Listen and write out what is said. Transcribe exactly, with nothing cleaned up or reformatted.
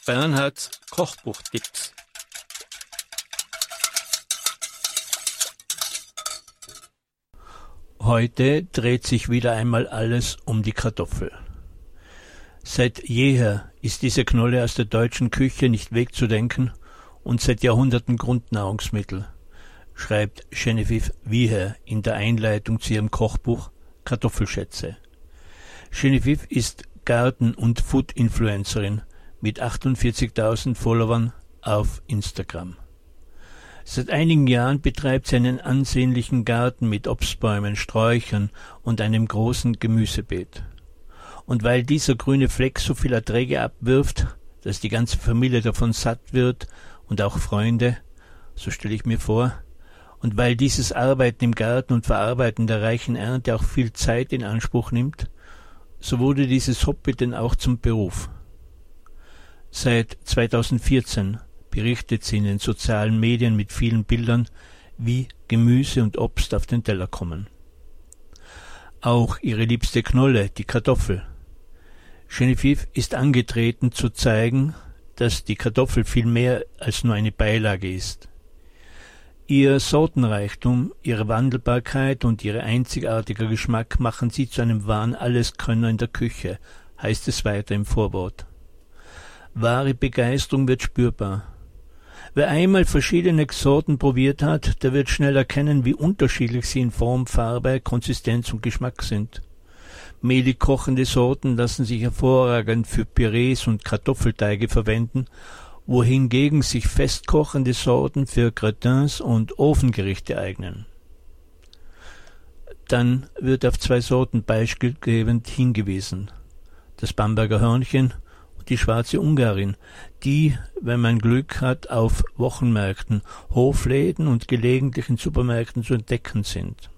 Bernhards Kochbuchtipps. Heute dreht sich wieder einmal alles um die Kartoffel. Seit jeher ist diese Knolle aus der deutschen Küche nicht wegzudenken und seit Jahrhunderten Grundnahrungsmittel, schreibt Genevieve Wieher in der Einleitung zu ihrem Kochbuch Kartoffelschätze. Genevieve ist Garten- und Food-Influencerin mit achtundvierzigtausend Followern auf Instagram. Seit einigen Jahren betreibt sie einen ansehnlichen Garten mit Obstbäumen, Sträuchern und einem großen Gemüsebeet. Und weil dieser grüne Fleck so viel Erträge abwirft, dass die ganze Familie davon satt wird und auch Freunde, so stelle ich mir vor, und weil dieses Arbeiten im Garten und Verarbeiten der reichen Ernte auch viel Zeit in Anspruch nimmt, so wurde dieses Hobby denn auch zum Beruf. Seit zweitausendvierzehn berichtet sie in den sozialen Medien mit vielen Bildern, wie Gemüse und Obst auf den Teller kommen. Auch ihre liebste Knolle, die Kartoffel. Genevieve ist angetreten zu zeigen, dass die Kartoffel viel mehr als nur eine Beilage ist. Ihr Sortenreichtum, ihre Wandelbarkeit und ihr einzigartiger Geschmack machen sie zu einem wahren Alleskönner in der Küche, heißt es weiter im Vorwort. Wahre Begeisterung wird spürbar. Wer einmal verschiedene Sorten probiert hat, der wird schnell erkennen, wie unterschiedlich sie in Form, Farbe, Konsistenz und Geschmack sind. Mehlig kochende Sorten lassen sich hervorragend für Pürees und Kartoffelteige verwenden, wohingegen sich festkochende Sorten für Gratins und Ofengerichte eignen. Dann wird auf zwei Sorten beispielgebend hingewiesen: das Bamberger Hörnchen, die schwarze Ungarin, die, wenn man Glück hat, auf Wochenmärkten, Hofläden und gelegentlich in Supermärkten zu entdecken sind.